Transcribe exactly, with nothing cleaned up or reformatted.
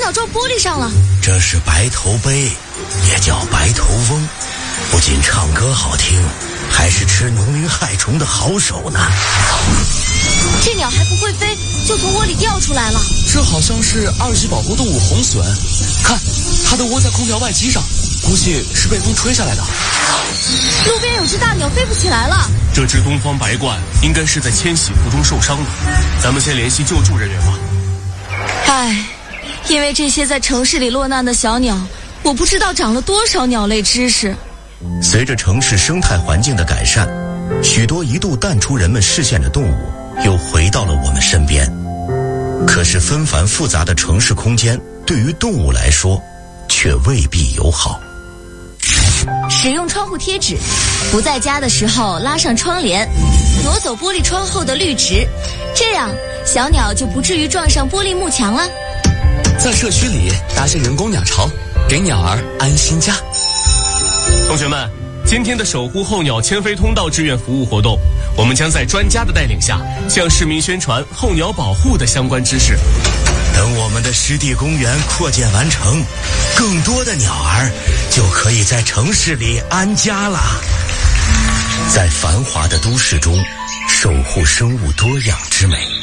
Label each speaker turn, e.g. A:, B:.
A: 鸟撞玻璃上了。
B: 这是白头杯，也叫白头翁，不仅唱歌好听，还是吃农林害虫的好手呢。
A: 这鸟还不会飞，就从窝里掉出来了。
C: 这好像是二级保护动物红隼，看，它的窝在空调外机上，估计是被风吹下来的。
A: 路边有只大鸟飞不起来了。
D: 这只东方白鹳应该是在迁徙途中受伤了，咱们先联系救助人员吧。
A: 唉，因为这些在城市里落难的小鸟，我不知道长了多少鸟类知识。
B: 随着城市生态环境的改善，许多一度淡出人们视线的动物又回到了我们身边。可是纷繁复杂的城市空间对于动物来说却未必友好。
A: 使用窗户贴纸，不在家的时候拉上窗帘，挪走玻璃窗后的绿植，这样小鸟就不至于撞上玻璃幕墙了。
C: 在社区里搭些人工鸟巢，给鸟儿安心家。
D: 同学们，今天的守护候鸟迁飞通道志愿服务活动，我们将在专家的带领下，向市民宣传候鸟保护的相关知识。
B: 等我们的湿地公园扩建完成，更多的鸟儿就可以在城市里安家了。在繁华的都市中，守护生物多样之美。